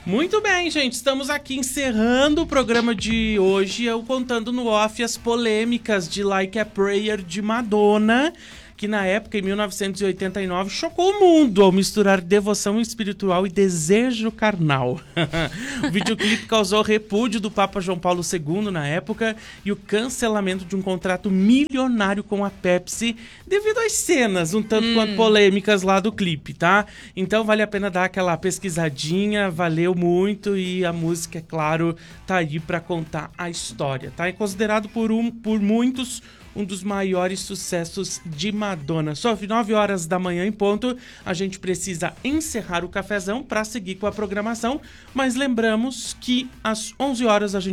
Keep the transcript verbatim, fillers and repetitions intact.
Muito bem, gente. Estamos aqui encerrando o programa de hoje, eu contando no off as polêmicas de Like a Prayer de Madonna, que na época, em mil novecentos e oitenta e nove, chocou o mundo ao misturar devoção espiritual e desejo carnal. O videoclipe causou repúdio do Papa João Paulo segundo na época e o cancelamento de um contrato milionário com a Pepsi devido às cenas um tanto hum. quanto polêmicas lá do clipe, tá? Então vale a pena dar aquela pesquisadinha, valeu muito e a música, é claro, tá aí pra contar a história, tá? É considerado por, um, por muitos um dos maiores sucessos de Madonna. Só nove horas da manhã em ponto, a gente precisa encerrar o cafezão para seguir com a programação, mas lembramos que às onze horas a gente